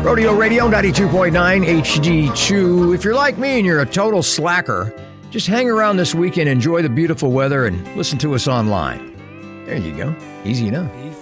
Rodeo Radio 92.9 HD2. If you're like me and you're a total slacker, just hang around this weekend, enjoy the beautiful weather, and listen to us online. There you go. Easy enough.